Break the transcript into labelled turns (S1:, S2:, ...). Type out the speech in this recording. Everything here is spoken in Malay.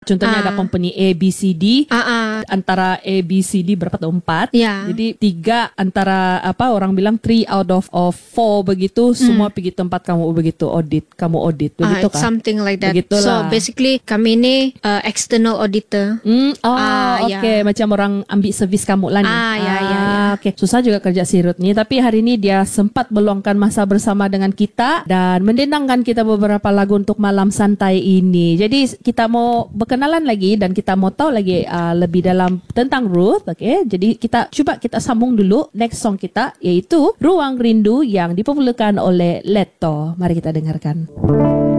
S1: Contohnya ada company A, B, C, D. Antara A, B, C, D berapa tuh? 4. Jadi 3 antara orang bilang 3 out of 4 begitu. Semua pergi tempat kamu begitu audit. Kamu audit begitu kah?
S2: Something like that.
S1: Begitulah.
S2: So basically kami ni external auditor.
S1: Okay. Macam orang ambil servis kamu lah ni. Okay. Susah juga kerja si Ruth ni. Tapi hari ni dia sempat meluangkan masa bersama dengan kita dan mendendangkan kita beberapa lagu untuk malam santai ini. Jadi kita mau berkenalan lagi dan kita mau tahu lagi lebih dalam tentang Ruth. Okay. Jadi kita sambung dulu next song kita, iaitu Ruang Rindu yang dipopularkan oleh Leto. Mari kita dengarkan.